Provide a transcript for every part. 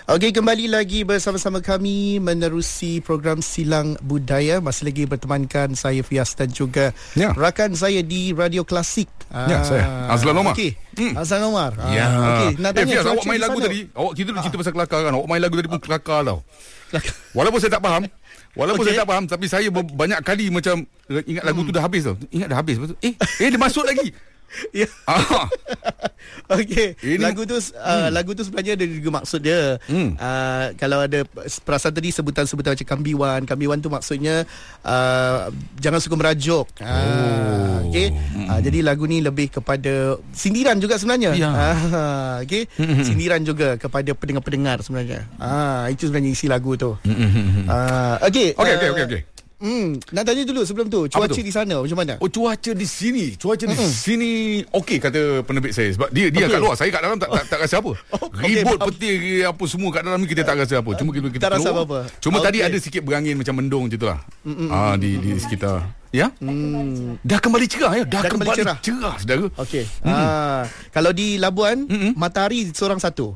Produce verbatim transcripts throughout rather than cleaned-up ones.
Okey, kembali lagi bersama-sama kami menerusi program Silang Budaya. Masih lagi bertemankan saya Fias dan juga ya. rakan saya di Radio Klasik. Ya, ah, saya Azlan Omar. Okey, hmm. Azlan Omar. Ya. Ah, okey, nak tanya eh, Fias, awak main lagu sana. tadi. Awak kita dah cerita pasal kelakar kan. Awak main lagu tadi pun kelakar tau. Walaupun saya tak faham, walaupun okay. saya tak faham, tapi saya banyak kali macam ingat lagu hmm. tu dah habis tau. Ingat dah habis. Eh, eh dia masuk lagi. Ya. Ah. Okey, Ini... lagu tu uh, hmm. lagu tu sebenarnya ada juga maksud dia. Hmm. Uh, kalau ada perasan tadi sebutan-sebutan macam Kambiwan, Kambiwan tu maksudnya uh, jangan suka merajuk. Oh. Uh, okey. Hmm. Uh, jadi lagu ni lebih kepada sindiran juga sebenarnya. Ya. Uh, okey. Hmm. Sindiran juga kepada pendengar-pendengar sebenarnya. Ah, uh, itu sebenarnya isi lagu tu. Hmm. Uh, okey. Okey, okey, okey, okey. Hmm, nak tanya dulu sebelum tu, cuaca di sana macam mana? Oh, cuaca di sini, cuaca mm-hmm. di sini okey kata penerbit saya sebab dia dia okay. kat luar, saya kat dalam tak tak, tak rasa apa. Oh, ribut okay, petir apa semua kat dalam ni kita tak rasa apa. Cuma kita kita tak rasa apa-apa. Cuma okay. tadi ada sikit berangin macam mendung je tu lah. Mm-hmm. Ah di di sekitar. Ya? Hmm. Dah kembali cerah ya, dah, dah kembali, kembali cerah. cerah saudara. Okey. Mm-hmm. Ah, kalau di Labuan, mm-hmm. matahari seorang satu.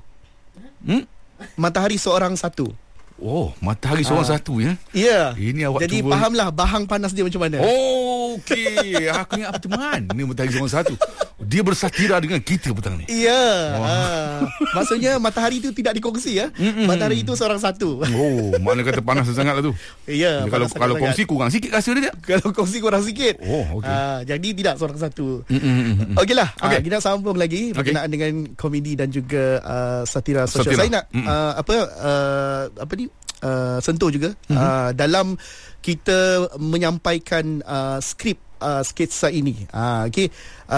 Hmm? Matahari seorang satu. Oh, matahari seorang ha. satu ya. Ya. Ini awak jadi cuba... fahamlah bahang panas dia macam mana. Oh, okey. Aku ingat apa teman. Ini matahari seorang satu. Dia bersatira dengan kita petang ni. Ya. Oh. Ha. Maksudnya matahari itu tidak dikongsi ya. Mm-mm. Matahari itu seorang satu. Oh, mana kata panas sangatlah tu. Ya. Kalau kalau sangat kongsi kurang sikit rasa dia. Kalau kongsi kurang sikit. Oh, okey. Ha, jadi tidak seorang satu. Okeylah. Okay. Ha, kita sambung lagi berkenaan okay. dengan komedi dan juga uh, satira sosial. Satira. Saya nak uh, apa uh, apa ni Uh, sentuh juga mm-hmm. uh, dalam kita menyampaikan uh, skrip uh, sketsa ini. Uh, okay.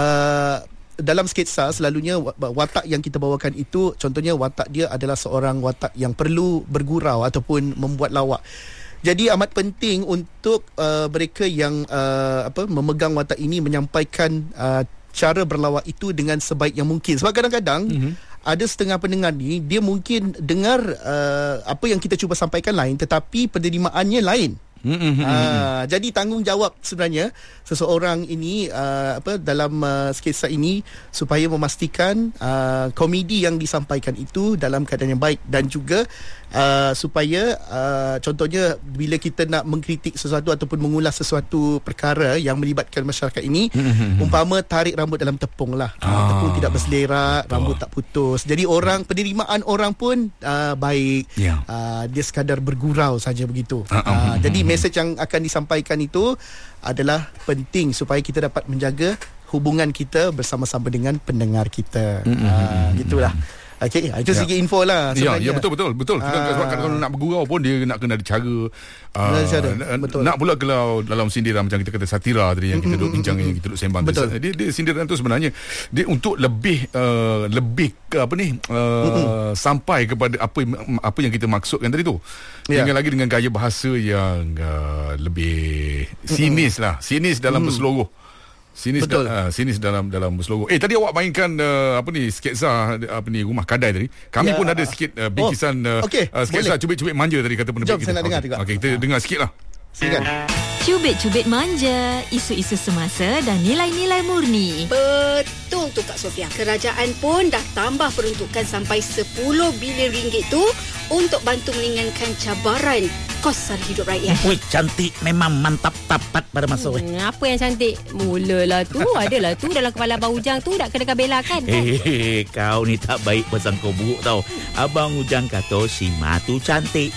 uh, dalam sketsa selalunya watak yang kita bawakan itu, contohnya watak dia adalah seorang watak yang perlu bergurau ataupun membuat lawak. Jadi amat penting untuk uh, mereka yang uh, apa memegang watak ini menyampaikan uh, cara berlawak itu dengan sebaik yang mungkin. Sebab kadang-kadang mm-hmm. ada setengah pendengar ni, dia mungkin dengar uh, apa yang kita cuba sampaikan lain, tetapi penerimaannya lain. Mm-hmm. Uh, jadi tanggungjawab sebenarnya seseorang ini uh, apa dalam uh, sketsa ini supaya memastikan uh, komedi yang disampaikan itu dalam keadaan yang baik dan juga uh, supaya uh, contohnya bila kita nak mengkritik sesuatu ataupun mengulas sesuatu perkara yang melibatkan masyarakat ini, mm-hmm. umpama tarik rambut dalam tepung lah. Ah, tepung tidak berselerak, betul. Rambut tak putus. Jadi orang penerimaan orang pun uh, baik. Yeah. Uh, dia sekadar bergurau saja begitu. Uh, um, uh, jadi mesej yang akan disampaikan itu adalah penting supaya kita dapat menjaga hubungan kita bersama-sama dengan pendengar kita. Mm-hmm. Uh, gitulah. Okey, itu ya. Sikit info lah sebenarnya. Ya, ya betul betul betul. Kita sebab kalau nak bergurau pun dia nak kena ada cara. Uh, cara. Betul. Nak pula kalau dalam sindiran macam kita kata satira tadi yang kita duk bincang, yang kita duk sembang. Betul. Dia, dia sindiran tu sebenarnya dia untuk lebih uh, lebih ke apa ni uh, sampai kepada apa apa yang kita maksudkan tadi tu. Ya. Dengan lagi dengan gaya bahasa yang uh, lebih sinis lah, sinis dalam mm. berseluruh. Sinis da, uh, sinis dalam dalam berseluruh. Eh tadi awak mainkan uh, apa ni sketsa apa ni Rumah Kadai tadi. Kami ya. pun ada sikit uh, bingkisan oh, okay. uh, sketsa Boleh. Cubit-cubit manja tadi kata penerbit kita. Jom saya nak dengar juga. Okey, kita ha. dengar sikitlah. Silakan. Cubit-cubit manja, isu-isu semasa dan nilai-nilai murni. Betul tu Kak Sofia. Kerajaan pun dah tambah peruntukan sampai sepuluh bilion ringgit tu untuk bantu meringankan cabaran kos sara hidup rakyat. Ui, cantik memang mantap tapat pada masa hmm, apa yang cantik? Mulalah tu, adalah tu dalam kepala Abang Ujang tu nak kena bela kan? Hehehe, kau ni tak baik pasang kau buruk tau. Abang Ujang kata Sima tu cantik.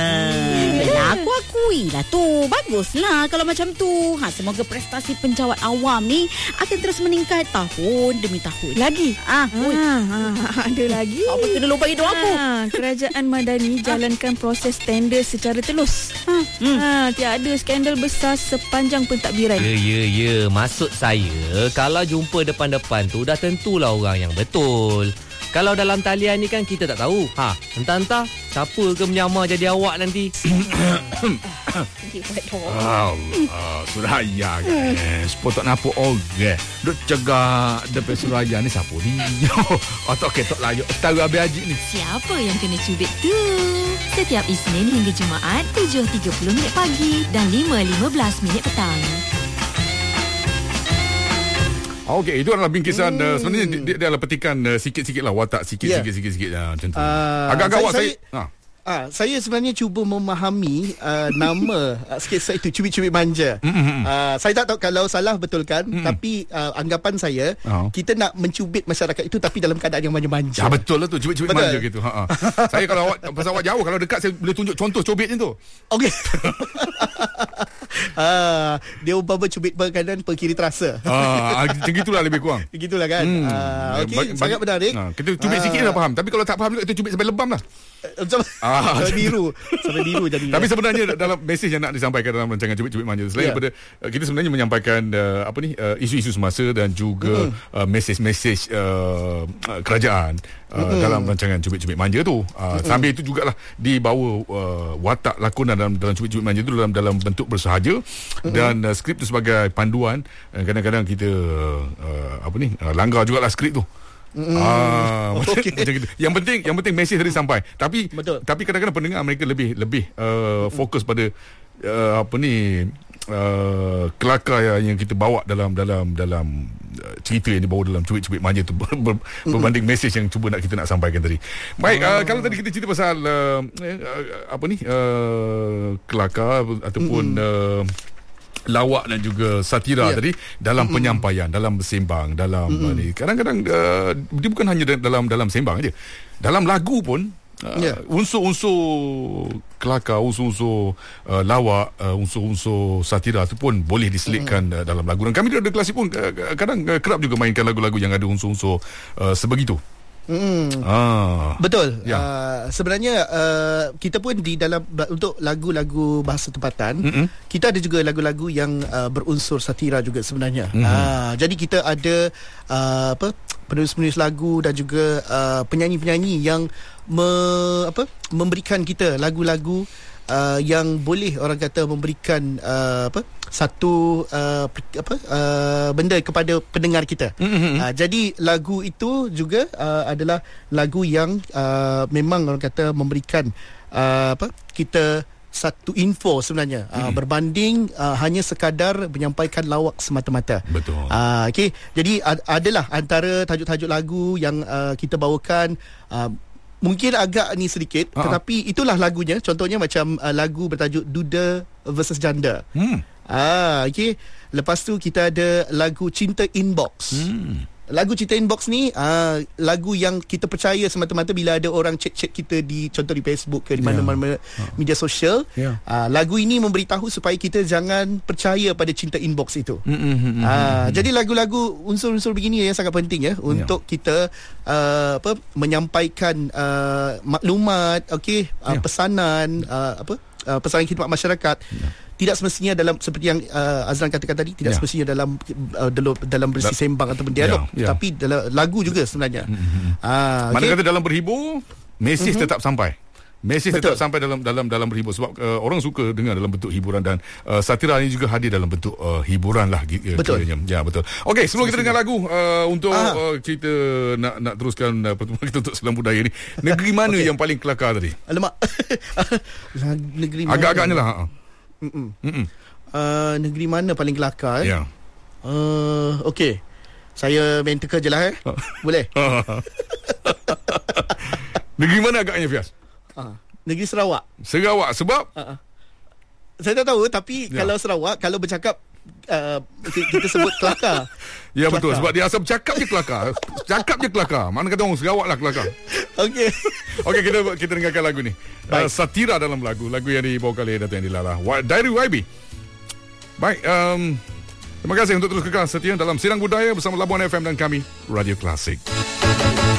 Hmm, lah, aku akui lah tu. Baguslah kalau macam tu. Ha, semoga prestasi penjawat awam ni akan terus meningkat tahun demi tahun. Lagi? Ah, ah, ah ada lagi. Apa kena lupa hidup aku? Ah, kerajaan Madani jalankan proses tender secara telus. Ha, hmm. ha, tiada skandal besar sepanjang pentadbiran. Ya, ya, ya. Maksud saya, kalau jumpa depan-depan tu dah tentulah orang yang betul. Kalau dalam talian ni kan kita tak tahu. Ha, entah-entah siapa ke menyamar jadi awak nanti. Allah, Suraya kan. Sepuluh tak nampak orang. Duk cegah depan Suraya ni siapa ni? Otak ketok layak. Tahu habis haji ni. Siapa yang kena cubit tu? Setiap Isnin hingga Jumaat tujuh tiga puluh minit pagi dan lima lima belas minit petang. Okey, itu adalah bingkisan hmm. uh, sebenarnya dia, dia adalah petikan uh, sikit-sikit lah, watak sikit-sikit yeah. sikit-sikit uh, macam tu. Uh, Agak-agak awak saya, saya ha. Ah, saya sebenarnya cuba memahami uh, nama uh, sketsa itu, Cubit-Cubit Manja. Mm-hmm. Uh, saya tak tahu kalau salah betulkan, mm-hmm. tapi uh, anggapan saya oh. kita nak mencubit masyarakat itu tapi dalam keadaan yang manja-manja. Ya, betul lah tu, Cubit-Cubit Manja gitu. Ha. Saya kalau awak pasal awak jauh, kalau dekat saya boleh tunjuk contoh cubitnya tu. Okey. Ah, dia umpama cubit per kanan per kiri terasa. Ah, macam gitulah lebih kurang. Begitulah kan. Hmm. Ah, okey, sangat menarik. Ha, kita cubit ah. sikit dah faham, tapi kalau tak faham juga kita cubit sampai lebam lah. Macam ah, sampai biru, sampai biru jadi. Tapi sebenarnya dalam mesej yang nak disampaikan dalam rancangan Cubit-Cubit Manja, selain yeah. daripada kita sebenarnya menyampaikan uh, apa ni uh, isu-isu semasa dan juga mm. uh, mesej-mesej uh, kerajaan uh, mm. dalam rancangan Cubit-Cubit Manja tu. Uh, mm. Sambil itu jugalah dibawa uh, watak lakonan dalam dalam Cubit-Cubit Manja tu dalam dalam bentuk bersahaja mm. dan uh, skrip tu sebagai panduan. Uh, kadang-kadang kita uh, apa ni uh, langgar jugalah skrip tu. Mm. Ah, macam, okay. macam gitu. Yang penting, yang penting mesej tadi sampai. Tapi, betul. Tapi kadang-kadang pendengar mereka lebih lebih uh, fokus pada uh, apa ni uh, kelakar yang kita bawa dalam dalam dalam uh, cerita yang dibawa dalam Cubit-Cubit Manja tu ber, ber, mm. berbanding mesej yang cuba nak kita nak sampaikan tadi. Baik, oh. uh, kalau tadi kita cerita pasal uh, uh, apa ni uh, kelakar ataupun mm. uh, lawak dan juga satira yeah. tadi dalam mm-hmm. penyampaian, dalam bersembang, dalam mm-hmm. ni kadang-kadang uh, dia bukan hanya dalam dalam sembang aja. Dalam lagu pun uh, yeah. unsur-unsur kelakar, unsur-unsur uh, lawak, uh, unsur-unsur satira tu pun boleh diselitkan mm-hmm. uh, dalam lagu. Dan kami di Radio Klasik pun uh, kadang uh, kerap juga mainkan lagu-lagu yang ada unsur-unsur uh, sebegitu. Hmm. Ah. Betul. Ya. Uh, sebenarnya uh, kita pun di dalam untuk lagu-lagu bahasa tempatan, mm-hmm. kita ada juga lagu-lagu yang uh, berunsur satira juga sebenarnya. Mm-hmm. Uh, jadi kita ada uh, apa penulis-penulis lagu dan juga uh, penyanyi-penyanyi yang me, apa memberikan kita lagu-lagu uh, yang boleh orang kata memberikan uh, apa satu uh, apa uh, benda kepada pendengar kita. Mm-hmm. Uh, jadi lagu itu juga uh, adalah lagu yang uh, memang orang kata memberikan uh, apa kita satu info sebenarnya mm. uh, berbanding uh, hanya sekadar menyampaikan lawak semata-mata. Betul. Uh, okey. Jadi ad- adalah antara tajuk-tajuk lagu yang uh, kita bawakan uh, mungkin agak ni sedikit uh-huh. tetapi itulah lagunya. Contohnya macam uh, lagu bertajuk Duda versus Janda. Hmm. Ah, okey. Lepas tu kita ada lagu Cinta Inbox. Hmm. Lagu Cinta Inbox ni ah, lagu yang kita percaya semata-mata bila ada orang chat-chat kita di contoh di Facebook ke di mana-mana yeah. media sosial. Yeah. Ah, lagu ini memberitahu supaya kita jangan percaya pada cinta inbox itu. Mm-hmm. Ah, mm-hmm. Jadi lagu-lagu unsur-unsur begini yang sangat penting ya untuk yeah. kita uh, apa menyampaikan uh, maklumat, okey, uh, yeah. pesanan uh, apa uh, pesanan khidmat masyarakat. Yeah. Tidak semestinya dalam seperti yang uh, Azlan katakan tadi, tidak yeah. semestinya dalam uh, dalam, dalam berisi sembang ataupun dialog, yeah, yeah. tapi dalam lagu juga sebenarnya. Mm-hmm. Ah, mana okay. kata dalam berhibur, mesej mm-hmm. tetap sampai. Mesej tetap sampai dalam dalam dalam berhibur sebab uh, orang suka dengar dalam bentuk hiburan dan uh, satira ini juga hadir dalam bentuk uh, hiburan lah. Uh, betul. Kiranya. Ya, betul. Okey, sebelum kita dengar lagu uh, untuk uh, kita nak nak teruskan uh, pertemuan kita untuk Selam Budaya ni, negeri mana okay. yang paling kelakar tadi? Alamak. Negeri mana? Agak-agaknya lah. Mm-mm. Mm-mm. Uh, negeri mana paling kelakar? Eh? Ya. Uh, Okey. Saya main teka je lah eh. Boleh? Negeri mana agaknya, Fias? Uh, negeri Sarawak. Sarawak sebab? Uh-uh. Saya tak tahu tapi ya. Kalau Sarawak, kalau bercakap uh, kita sebut kelakar. Ya kelakar. Betul, sebab dia asal bercakap je kelakar. Cakap je kelakar. Mana kata orang Sarawak lah kelakar. Okey. Okey, kita kita dengarkan lagu ni. Uh, satira dalam lagu. Lagu yang dibawa oleh Dato' Andy Lala. Diary Y B. Baik, um, terima kasih untuk terus kekal setia dalam Sidang Budaya bersama Labuan F M dan kami, Radio Klasik.